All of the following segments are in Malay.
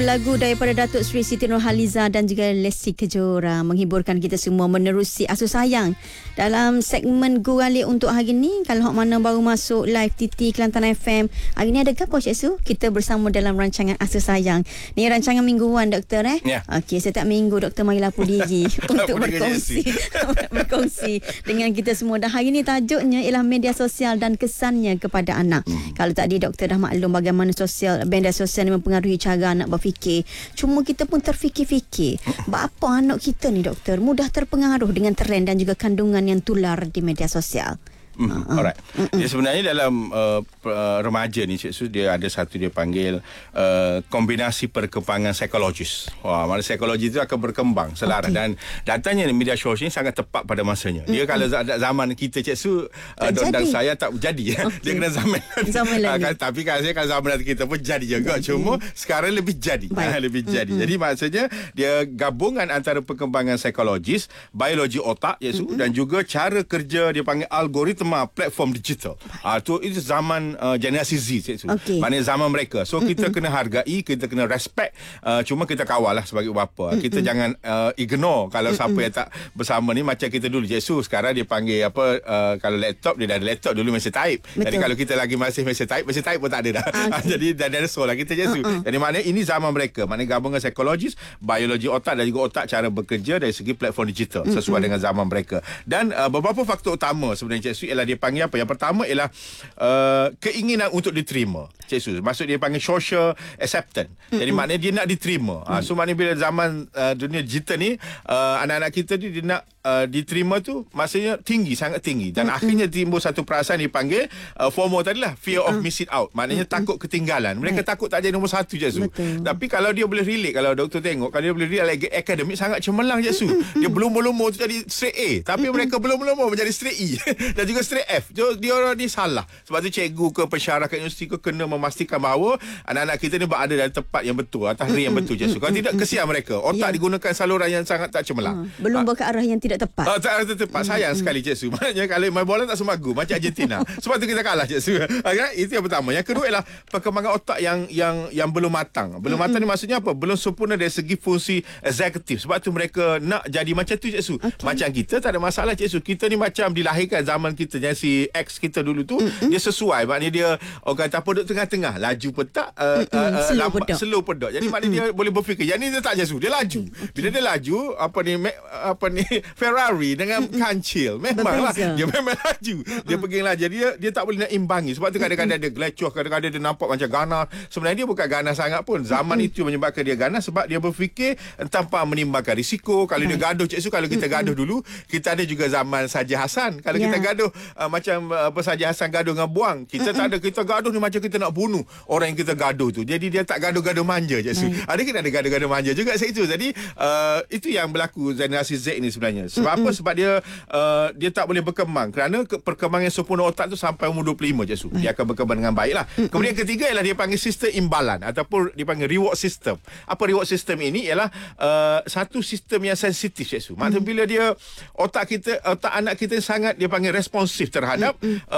lagu daripada Datuk Seri Siti Nurhaliza dan juga Lesti Kejora menghiburkan kita semua menerusi Asuh Sayang dalam segmen Guralik untuk hari ni. Kalau hok mana baru masuk live TT Kelantan FM, hari ni ada apa Cik Su? Kita bersama dalam rancangan Asuh Sayang. Ni rancangan mingguan doktor Ya. Okey, setiap minggu doktor mari lapor diri untuk berkongsi dengan kita semua. Dan hari ni tajuknya ialah media sosial dan kesannya kepada anak. Kalau tadi doktor dah maklum bagaimana media sosial ni mempengaruhi cara anak berfikir. Cuma kita pun terfikir-fikir, apa anak kita ni doktor mudah terpengaruh dengan trend dan juga kandungan yang tular di media sosial. Alright. Dia sebenarnya dalam remaja ni Cik Su, dia ada satu dia panggil kombinasi perkembangan psikologis. Mana psikologi itu akan berkembang selaras dan datangnya media sosial ini sangat tepat pada masanya. Dia kalau zaman kita Cik Su, Don dan saya tak jadi. Dia kena zaman lagi. Tapi kalau zaman kita pun jadi juga. Cuma sekarang lebih jadi. Lebih jadi. Jadi maksudnya dia gabungan antara perkembangan psikologis, biologi otak Cik Su, dan juga cara kerja dia panggil algoritma platform digital. Itu zaman generasi Z Cik Su. Maknanya zaman mereka. So kita kena hargai, kita kena respect. Cuma kita kawal lah sebagai bapa. Kita jangan ignore kalau siapa yang tak bersama ni macam kita dulu Cik Su. Sekarang dia panggil apa, kalau laptop dia dah ada laptop, dulu masih type. Jadi kalau kita lagi masih type pun tak ada dah. Jadi dah ada soal lah kita Cik Su. Jadi maknanya ini zaman mereka. Maknanya gabungan psikologis, biologi otak dan juga otak cara bekerja dari segi platform digital sesuai dengan zaman mereka. Dan beberapa faktor utama sebenarnya Cik Su ialah dia panggil apa? Yang pertama ialah keinginan untuk diterima. Cik Su, maksud dia panggil social acceptance. Jadi maknanya dia nak diterima. So maknanya bila zaman dunia digital ni, anak-anak kita ni dia nak diterima tu maksudnya tinggi, sangat tinggi. Dan akhirnya timbul satu perasaan dipanggil FOMO tadilah, fear of missing out. Maknanya takut ketinggalan. Mereka takut tak jadi nombor satu Cik Su. Tapi kalau dia boleh relate, kalau doktor tengok, kalau dia boleh relate akademik sangat cemerlang Cik Su. Dia belum-belum tu jadi straight A, tapi mereka belum-belum menjadi straight E dan juga straight F. Dia orang ni salah. Sebab tu cikgu ke pensyarah kat universiti ke kena memastikan bahawa anak-anak kita ni berada dalam tempat yang betul, atas rel yang betul Cik Su. Kalau tidak, kesian mereka. Otak digunakan saluran yang sangat tak cemerlang. Belum ke arah yang tidak tepat. Tak tepat. Sayang sekali Cik Su. Maknanya kalau main bola tak semagu macam Argentina. Sebab tu kita kalah Cik Su. Itu yang pertama. Yang kedua ialah perkembangan otak yang belum matang. Belum matang ni maksudnya apa? Belum sempurna dari segi fungsi eksekutif. Sebab tu mereka nak jadi macam tu Cik Su. Macam kita tak ada masalah Cik Su. Kita ni macam dilahirkan zaman kita, yang si ex kita dulu tu, dia sesuai. Maknanya dia orang kata apa, duduk tengah-tengah, laju petak, slow pedok. Jadi maknanya dia boleh berfikir. Yang ni dia tak Cik Su, dia laju. Bila dia laju, apa ni Ferrari dengan kancil, memanglah dia memang laju. Dia pergi lah. Jadi dia tak boleh nak imbangi. Sebab tu kadang-kadang dia gelecoh, kadang-kadang dia nampak macam ganas. Sebenarnya dia bukan ganas sangat pun. Zaman itu menyebabkan dia ganas sebab dia berfikir tanpa menimbulkan risiko. Kalau dia gaduh Cik Su, kalau kita gaduh dulu, kita ada juga zaman Saja Hasan. Kalau kita gaduh macam Saja Hasan gaduh dengan buang, kita tak ada, kita gaduh ni macam kita nak bunuh orang yang kita gaduh tu. Jadi dia tak gaduh-gaduh manja Cik Su. Ada kita ada gaduh-gaduh manja juga situ. Jadi itu yang berlaku generasi Z ni sebenarnya. Sebab apa? Sebab dia tak boleh berkembang kerana perkembangan sempurna otak tu sampai umur 25 Cik Su. Dia akan berkembang dengan baik lah. Kemudian ketiga ialah dia panggil sistem imbalan ataupun dia panggil reward system. Apa reward system ini? Ialah satu sistem yang sensitif Cik Su. Maksudnya bila dia otak anak kita sangat dia panggil responsif terhadap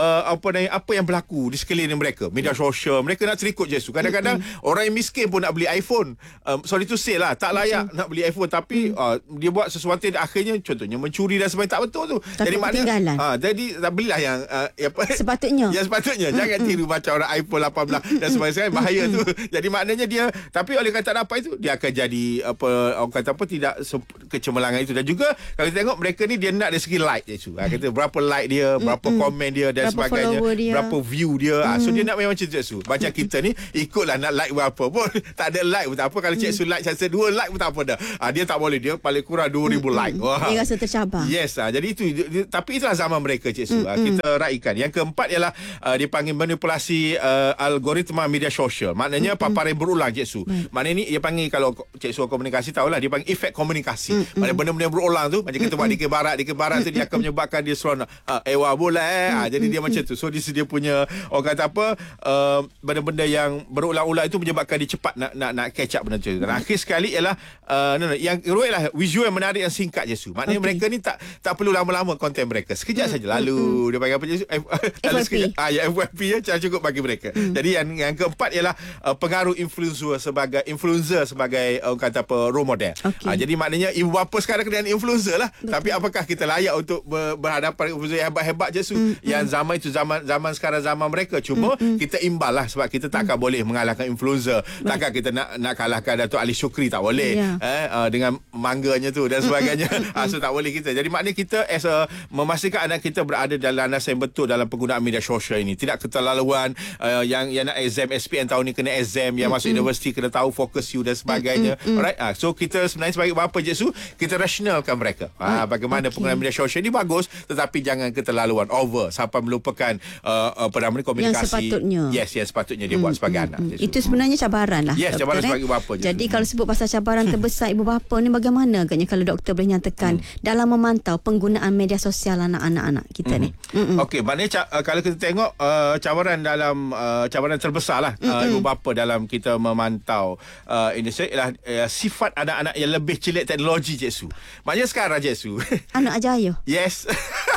apa yang berlaku di sekeliling mereka. Media sosial, mereka nak terikut Cik Su. Kadang-kadang orang yang miskin pun nak beli iPhone. Sorry to say lah, tak layak nak beli iPhone, tapi dia buat sesuatu yang akhirnya contohnya mencuri dan sebagainya, tak betul tu. Jadi maknanya jadi tak belilah yang sepatutnya. Yang sepatutnya. Jangan tiru macam orang iPhone 18 dan sebagainya, bahaya tu. Jadi maknanya dia, tapi oleh kata dapat itu, dia akan jadi orang kata tidak kecemerlangan itu. Dan juga kalau kita tengok mereka ni, dia nak dari segi like Cik Su. Kata berapa like dia, berapa komen dia dan berapa sebagainya, berapa view dia. So dia nak memang macam Cik Su. Macam kita ni ikutlah nak like berapa pun. Tak ada like pun tak apa. Kalau Cik Su like saya 2 like pun tak apa dah. Dia tak boleh, dia paling kurang 2,000 like. Dia rasa tercabar. Yes, jadi itu. Tapi itulah zaman mereka Cik Su. Kita raikan. Yang keempat ialah dipanggil manipulasi algoritma media sosial. Maknanya paparan berulang Cik Su. Maknanya ni dia panggil, kalau Cik Su komunikasi tahulah, dia panggil efek komunikasi. Maknanya benda-benda yang berulang tu, macam kita buat di barat tu, dia akan menyebabkan dia seronok. Wah boleh. Jadi dia macam tu. So dia punya orang kata apa, benda-benda yang berulang-ulang itu menyebabkan dia cepat nak catch up benda tu. Dan akhir sekali ialah yang kedua ialah visual yang menarik yang singkat Cik Su. Maknanya Maknanya mereka ni tak perlu lama-lama konten mereka. Sekejap saja lalu dia panggil apa je? Lalu FYP. FYP ya, cukup bagi mereka. Jadi yang keempat ialah pengaruh influencer sebagai orang kata apa, role model. Jadi maknanya ibu bapa sekarang kena influencer lah. Betul. Tapi apakah kita layak untuk berhadapan dengan influencer yang hebat-hebat je yang zaman itu zaman sekarang zaman mereka. Cuma kita imbal lah sebab kita takkan boleh mengalahkan influencer. Takkan kita nak kalahkan Datuk Ali Shukri, tak boleh. Dengan mangganya tu dan sebagainya. So tak boleh kita. Jadi maknanya kita memastikan anak kita berada dalam landasan yang betul dalam penggunaan media sosial ini. Tidak keterlaluan yang nak exam SPM tahun ni kena exam, yang masuk universiti kena tahu fokus you dan sebagainya. Alright. So kita sebenarnya sebagai bapa je kita rasionalkan mereka. Bagaimana penggunaan media sosial ini bagus, tetapi jangan keterlaluan over sampai melupakan komunikasi yang sepatutnya. Yang sepatutnya dia buat sebagai anak. Itu sebenarnya cabaran lah. Yes, cabaran sebagai bapa je. Jadi kalau sebut pasal cabaran terbesar ibu bapa ni, bagaimana agaknya kalau doktor boleh nyatakan dalam memantau penggunaan media sosial anak-anak kita ni? Okey, maknanya kalau kita tengok cabaran terbesar lah ibu bapa dalam kita memantau Indonesia ialah sifat anak-anak yang lebih celik teknologi, Cik Su. Maknanya sekarang, Cik Su, anak ajayo. yes.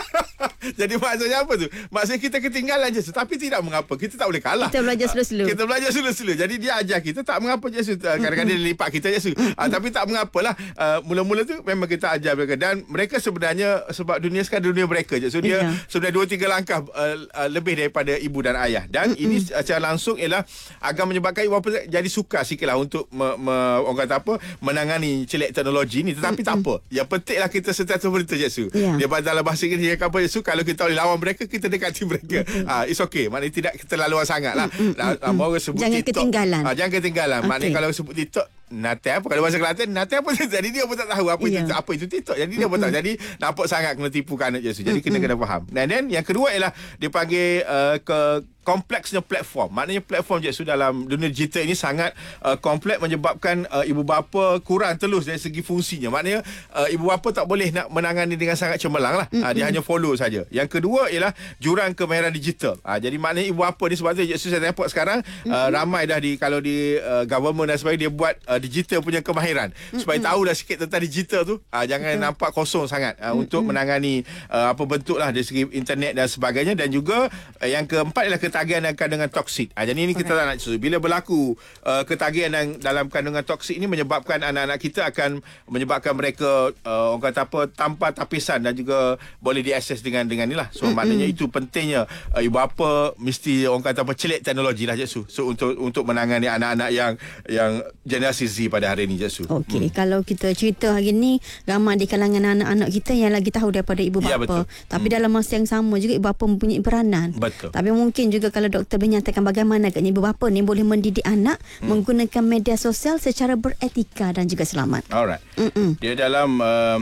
Jadi maksudnya apa tu? Maksudnya kita ketinggalan je, tapi tidak mengapa. Kita tak boleh kalah. Kita belajar slow-slow. Jadi dia ajar kita tak mengapa, je. Kadang-kadang dia lipat kita, je. Tapi tak mengapalah. Mula-mula tu memang kita ajar mereka. Dan mereka sebenarnya, sebab dunia sekarang dunia mereka, je. So dia sudah 2-3 langkah lebih daripada ibu dan ayah. Dan ini secara langsung ialah akan menyebabkan ibu bapa jadi suka sikitlah untuk orang kata apa, menangani celik teknologi ni. Tetapi tak apa. Yang pentinglah kita sentiasa berita, je. Dia dalam bahasa Inggeris dia apa, je. Kalau kita boleh lawan mereka, kita dekati mereka. It's okay. Maknanya tidak keterlaluan sangat lah. Orang sebut jangan TikTok. ketinggalan. Jangan ketinggalan. Maknanya kalau sebut TikTok, Nate apa? Kalau bahasa Kelantan, Nate apa? Jadi dia pun tak tahu apa itu TikTok. Jadi dia pun tak. Jadi nampak sangat kena tipu anak je. Jadi kena faham. Dan then yang kedua ialah dia panggil kompleksnya platform. Maknanya platform je dalam dunia digital ini sangat kompleks, menyebabkan ibu bapa kurang telus dari segi fungsinya. Maknanya ibu bapa tak boleh nak menangani dengan sangat cemerlang lah. Dia hanya follow saja. Yang kedua ialah jurang kemahiran digital. Jadi maknanya ibu bapa ni, sebab tu saya nampak sekarang ramai dah kalau di government dan sebagainya, dia buat digital punya kemahiran supaya tahu dah sikit tentang digital tu. Jangan nampak kosong sangat untuk menangani apa bentuk lah dari segi internet dan sebagainya. Dan juga yang keempat ialah ketagihan dan kandungan toksik. Jadi ini kita tak nak bila berlaku ketagihan dalam kandungan toksik ini, menyebabkan anak-anak kita akan menyebabkan mereka orang kata apa, tanpa tapisan dan juga boleh diakses dengan inilah. So maknanya itu pentingnya ibu bapa mesti orang kata apa, celik teknologi lah, Cik Su. So untuk menangani anak-anak yang generasi Z pada hari ini, Cik Su. Okey, kalau kita cerita hari ni, ramai di kalangan anak-anak kita yang lagi tahu daripada ibu bapa. Betul. Tapi dalam masa yang sama juga ibu bapa mempunyai peranan. Betul. Tapi mungkin juga kalau doktor menyatakan bagaimana agaknya ibu bapa ni boleh mendidik anak menggunakan media sosial secara beretika dan juga selamat. Alright. Dia dalam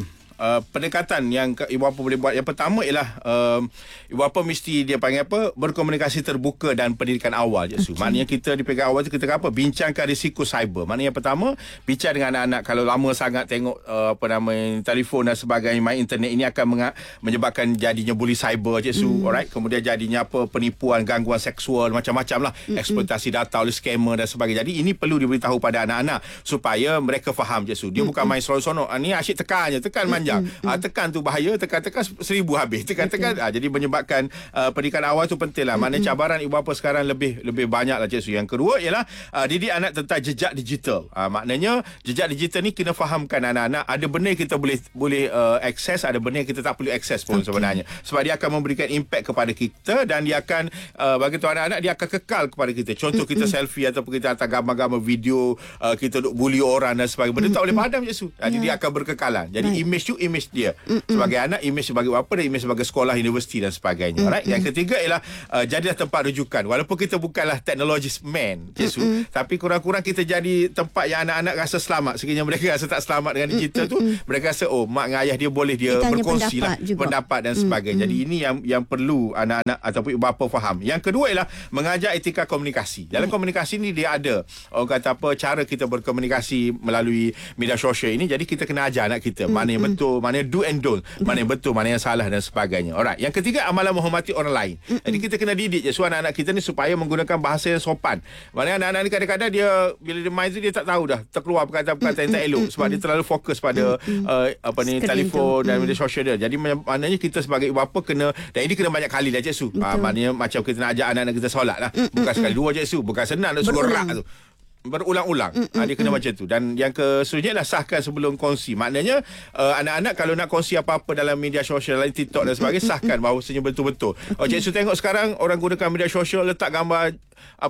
pendekatan yang ibu bapa boleh buat, yang pertama ialah ibu bapa mesti dia panggil apa, berkomunikasi terbuka dan pendidikan awal, je. Maknanya kita di peringkat awal tu kita apa, bincangkan risiko cyber. Maknanya yang pertama, bincang dengan anak-anak. Kalau lama sangat tengok telefon dan sebagainya, main internet, ini akan menyebabkan jadinya bully cyber, je. Alright. Kemudian jadinya apa, penipuan, gangguan seksual, macam-macam lah, eksploitasi data oleh scammer dan sebagainya. Jadi ini perlu diberitahu pada anak-anak supaya mereka faham, je. Dia bukan main seronok-seronok. Ni asyik tekan manja. Tekan tu bahaya, tekan 1000 habis. Tekan. Jadi menyebabkan pendidikan awal tu penting lah. Maknanya cabaran ibu bapa sekarang lebih banyak lah, Cik Su. Yang kedua ialah didik anak tentang jejak digital. Maknanya jejak digital ni kena fahamkan anak-anak. Ada benda yang kita boleh akses, ada benda yang kita tak perlu akses pun sebenarnya. Sebab dia akan memberikan impact kepada kita dan dia akan bagi tu anak-anak, dia akan kekal kepada kita. Contoh kita selfie ataupun kita hantar gambar-gambar video, kita duk bully orang dan sebagainya. Benda tak boleh padam, Cik Su. Jadi dia akan berkekalan. Jadi image dia sebagai anak, image sebagai bapa dan image sebagai sekolah, universiti dan sebagainya. Right? Yang ketiga ialah jadilah tempat rujukan. Walaupun kita bukanlah technologist man, tapi kurang-kurang kita jadi tempat yang anak-anak rasa selamat. Sekiranya mereka rasa tak selamat dengan digital tu, mereka rasa mak dengan ayah dia boleh dia berkongsi lah pendapat dan sebagainya. Jadi ini yang perlu anak-anak ataupun ibu bapa faham. Yang kedua ialah mengajar etika komunikasi. Dalam komunikasi ni dia ada orang kata apa, cara kita berkomunikasi melalui media sosial ini. Jadi kita kena ajar anak kita mana yang betul, betul, mana yang do and don't, mana yang betul, mana yang salah dan sebagainya. Alright. Yang ketiga, amalan menghormati orang lain. Jadi kita kena didik je anak-anak kita ni supaya menggunakan bahasa yang sopan. Mana anak-anak ni kadang-kadang dia bila dia main tu dia tak tahu dah terkeluar perkataan-perkataan yang tak elok sebab dia terlalu fokus pada telefon dan media sosial dia. Jadi maknanya kita sebagai ibu bapa kena, dan ini kena banyak kali lah Cik Su. Maknanya macam kita nak ajak anak-anak kita solat lah. Bukan sekali dua Cik Su. Bukan senang nak suruh rak tu. Berulang-ulang. Dia kena macam tu. Dan yang keseterusnya adalah sahkan sebelum kongsi. Maknanya anak-anak kalau nak kongsi apa-apa dalam media sosial lain, TikTok dan sebagainya, sahkan bahawasanya betul-betul. Cik Su tengok sekarang orang gunakan media sosial letak gambar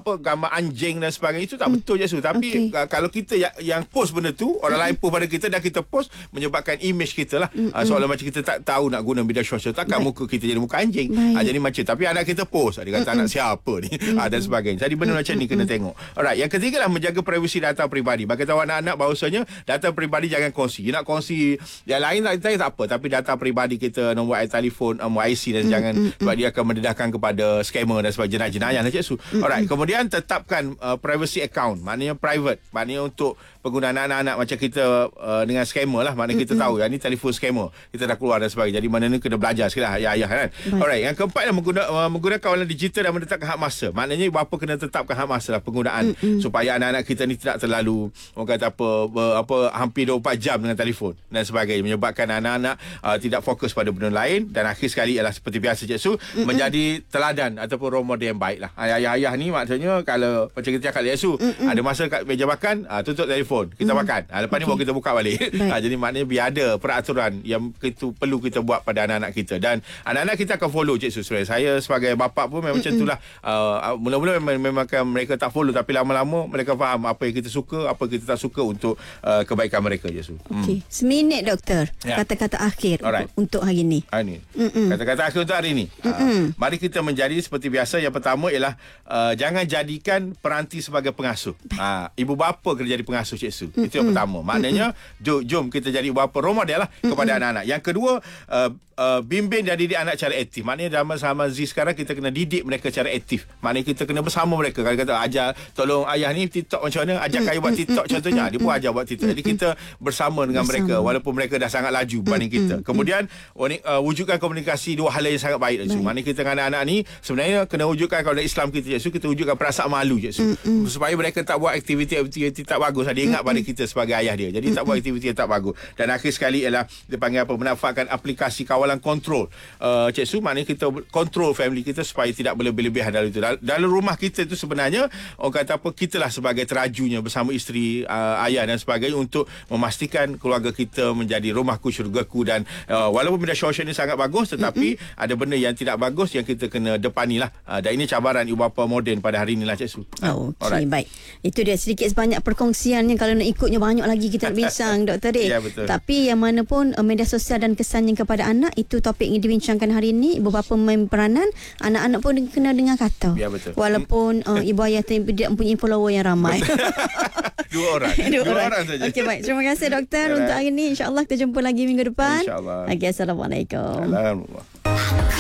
anjing dan sebagainya, itu tak betul Cik Su. Tapi kalau kita yang post benda tu, orang lain post pada kita dan kita post, menyebabkan image kita lah. Seolah macam kita tak tahu nak guna media sosial. Takkan muka kita jadi muka anjing. Jadi macam, tapi anak kita post, dia kata anak siapa ni dan sebagainya. Jadi benda macam ni kena tengok. Alright, yang ketiga lah menjaga privasi data peribadi. Bagi tahu anak-anak bahawasanya data peribadi jangan kongsi. Dia nak kongsi yang lain tak apa, tapi data peribadi kita, nombor telefon, nombor IC, dan jangan, sebab dia akan mendedahkan kepada scammer dan sebagainya, jenayah lah Cik Su. Alright, kemudian tetapkan privacy account, maknanya private, maknanya untuk penggunaan anak-anak macam kita dengan scammer lah, maknanya kita tahu yang ni telefon scammer, kita dah keluar dan sebagainya. Jadi mana ni kena belajar sikit lah ayah-ayah kan. Alright, yang keempat lah menggunakan kawalan digital dan menetapkan hak masa. Maknanya bapa kena tetapkan hak masa lah penggunaan supaya anak-anak kita ni tidak terlalu orang kata hampir 24 jam dengan telefon dan sebagainya, menyebabkan anak-anak tidak fokus pada benda lain. Dan akhir sekali ialah seperti biasa Cik Su, menjadi teladan ataupun role model yang baik lah. Ayah-ayah ni maksudnya kalau macam kita cakap Cik Su, ada masa kat meja makan, tutup telefon, kita makan, lepas ni baru kita buka balik. Jadi maknanya biar ada peraturan yang itu perlu kita buat pada anak-anak kita, dan anak-anak kita akan follow Cik Su. Saya sebagai bapa pun memang macam itulah. Mula-mula memang mereka tak follow, tapi lama-lama mereka faham apa yang kita suka, apa yang kita tak suka untuk kebaikan mereka Cik Su. Okey, seminit doktor. Kata-kata akhir untuk hari ni. Kata-kata akhir untuk hari ni. Mari kita menjadi seperti biasa. Yang pertama ialah jangan jadikan peranti sebagai pengasuh. Ibu bapa kena jadi pengasuh Cik Su. Itu yang pertama. Maknanya jom kita jadi ibu bapa role model lah kepada anak-anak. Yang kedua, bimbing dan didik anak cara aktif. Maknanya dalam zaman Z sekarang kita kena didik mereka cara aktif. Maknanya kita kena bersama mereka. Kalau kata ajar, tolong ayah ni TikTok macam mana, ajar kayu buat TikTok contohnya, dia pun ajar buat TikTok. Jadi kita bersama dengan mereka walaupun mereka dah sangat laju berbanding kita. Kemudian wujudkan komunikasi, dua hal yang sangat baik. Maknanya kita dengan anak-anak ni sebenarnya kena wujudkan, kalau Islam kita Cik Su, kita wujudkan perasaan malu Cik Su, supaya mereka tak buat aktiviti-aktiviti tak bagus. Dia ingat pada kita sebagai ayah dia, jadi tak buat aktiviti yang tak bagus. Dan akhir sekali ialah dia panggil menafakan aplikasi kawalan kontrol Cik Su, maknanya kita kontrol family kita supaya tidak berlebih-lebihan dalam itu. Dalam rumah kita itu sebenarnya orang kata kitalah sebagai terajunya bersama isteri, ayah dan sebagainya, untuk memastikan keluarga kita menjadi rumahku syurgaku. Dan walaupun media sosial ini sangat bagus, tetapi ada benda yang tidak bagus yang kita kena depani lah. Dan ini cabaran ibu bapa moden pada hari inilah Cik Su. Okey, baik. Itu dia sedikit sebanyak perkongsiannya. Kalau nak ikutnya banyak lagi kita nak bincang Dr. Ray. Ya, betul. Tapi yang mana pun media sosial dan kesannya kepada anak, itu topik yang dibincangkan hari ini. Ibu bapa main peranan, anak-anak pun kena dengar kata. Ya, betul. Walaupun ibu ayah tidak mempunyai follower yang ramai. Dua orang saja. Okey, baik. Terima kasih doktor untuk hari ini. InsyaAllah kita jumpa lagi minggu depan. InsyaAllah. Assalamualaikum. Assalamualaikum.